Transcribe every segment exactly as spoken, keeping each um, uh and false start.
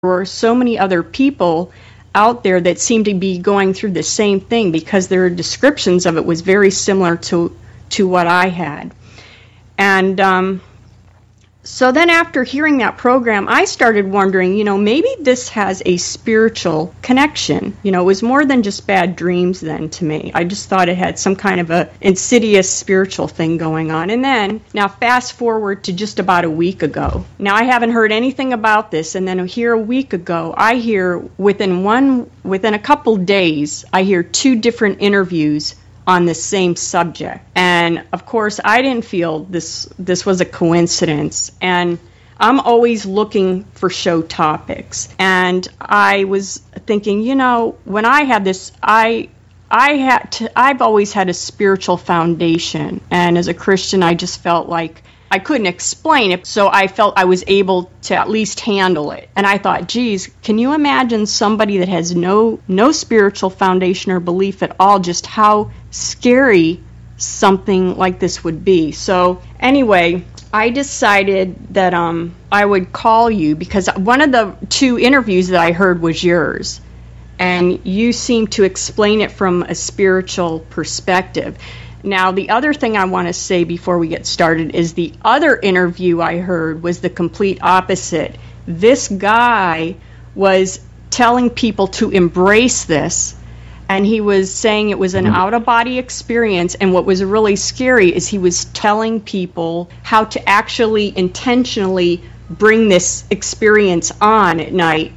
were so many other people out there that seemed to be going through the same thing because their descriptions of it was very similar to to what I had. And um, so then after hearing that program, I started wondering, you know, maybe this has a spiritual connection. You know, it was more than just bad dreams then to me. I just thought it had some kind of a insidious spiritual thing going on. And then, now fast forward to just about a week ago. Now, I haven't heard anything about this, and then here a week ago, I hear within one, within a couple days, I hear two different interviews on the same subject. And of course, I didn't feel this this was a coincidence. And I'm always looking for show topics. And I was thinking, you know, when I had this, I I had to, I've always had a spiritual foundation. And as a Christian, I just felt like I couldn't explain it, so I felt I was able to at least handle it. And I thought, geez, can you imagine somebody that has no no spiritual foundation or belief at all, just how scary something like this would be? So anyway, I decided that um, I would call you because one of the two interviews that I heard was yours. And you seem to explain it from a spiritual perspective. Now, the other thing I want to say before we get started is the other interview I heard was the complete opposite. This guy was telling people to embrace this, and he was saying it was an out-of-body experience, and what was really scary is he was telling people how to actually intentionally bring this experience on at night.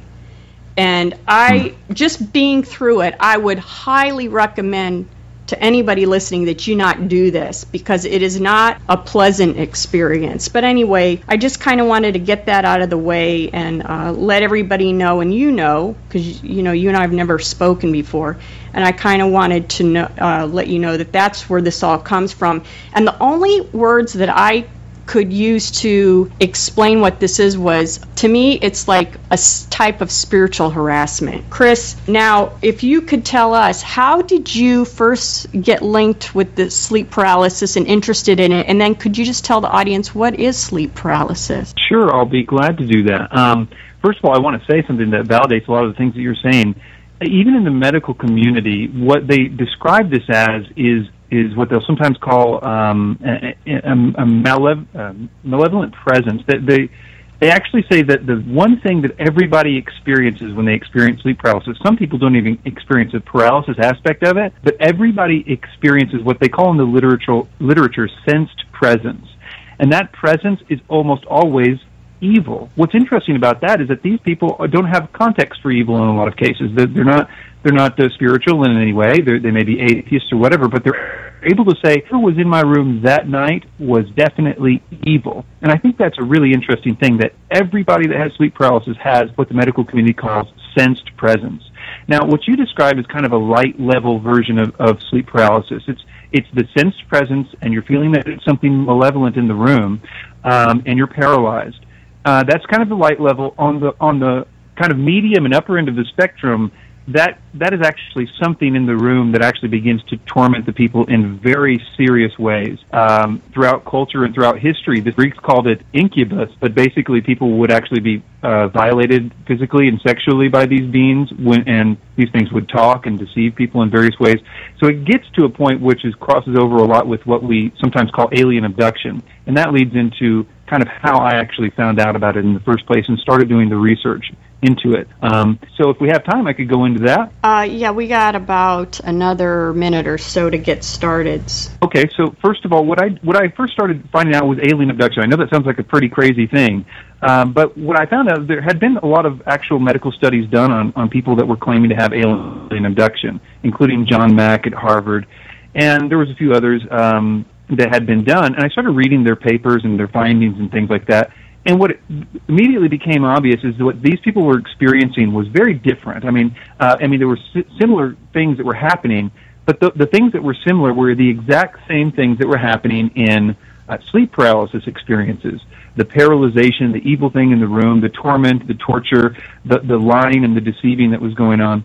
And I, just being through it, I would highly recommend to anybody listening that you not do this, because it is not a pleasant experience. But anyway, I just kind of wanted to get that out of the way and uh, let everybody know, and you know, because you know you and I have never spoken before, and I kind of wanted to know, uh, let you know that that's where this all comes from. And the only words that I could use to explain what this is was, to me, it's like a type of spiritual harassment. Chris, now, if you could tell us, how did you first get linked with the sleep paralysis and interested in it? And then could you just tell the audience, what is sleep paralysis? Sure, I'll be glad to do that. Um, first of all, I want to say something that validates a lot of the things that you're saying. Even in the medical community, what they describe this as is is what they'll sometimes call um, a, a, a malev- uh, malevolent presence. That they they actually say that the one thing that everybody experiences when they experience sleep paralysis, some people don't even experience the paralysis aspect of it, but everybody experiences what they call in the literature literature sensed presence, and that presence is almost always evil. What's interesting about that is that these people don't have context for evil in a lot of cases. They're, they're not they're not uh, spiritual in any way. They're, they may be atheists or whatever, but they're able to say, who was in my room that night was definitely evil. And I think that's a really interesting thing, that everybody that has sleep paralysis has what the medical community calls sensed presence. Now, what you described is kind of a light-level version of, of sleep paralysis. It's it's the sensed presence, and you're feeling that it's something malevolent in the room, um, and you're paralyzed. Uh, that's kind of the light level. On the on the kind of medium and upper end of the spectrum, that that is actually something in the room that actually begins to torment the people in very serious ways. Um, throughout culture and throughout history, the Greeks called it incubus, but basically people would actually be uh, violated physically and sexually by these beings, when, and these things would talk and deceive people in various ways. So it gets to a point which is crosses over a lot with what we sometimes call alien abduction, and that leads into kind of how I actually found out about it in the first place and started doing the research into it. Um, so if we have time, I could go into that. Uh, yeah, we got about another minute or so to get started. Okay, so first of all, what I what I first started finding out was alien abduction. I know that sounds like a pretty crazy thing, um, but what I found out, there had been a lot of actual medical studies done on, on people that were claiming to have alien abduction, including John Mack at Harvard, and there was a few others um, that had been done, and I started reading their papers and their findings and things like that. And what immediately became obvious is that what these people were experiencing was very different. I mean, uh, I mean, there were si- similar things that were happening, but the, the things that were similar were the exact same things that were happening in uh, sleep paralysis experiences. The paralyzation, the evil thing in the room, the torment, the torture, the, the lying and the deceiving that was going on.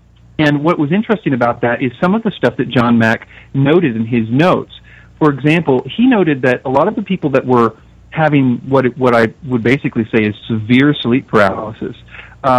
And what was interesting about that is some of the stuff that John Mack noted in his notes. For example, he noted that a lot of the people that were having what it, what I would basically say is severe sleep paralysis,